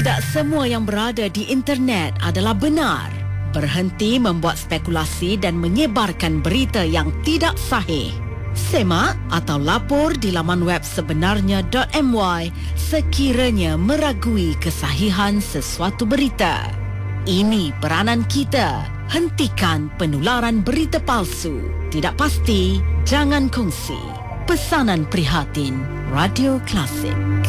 Tidak semua yang berada di internet adalah benar. Berhenti membuat spekulasi dan menyebarkan berita yang tidak sahih. Semak atau lapor di laman web sebenarnya.my sekiranya meragui kesahihan sesuatu berita. Ini peranan kita. Hentikan penularan berita palsu. Tidak pasti, jangan kongsi. Pesanan prihatin Radio Klasik.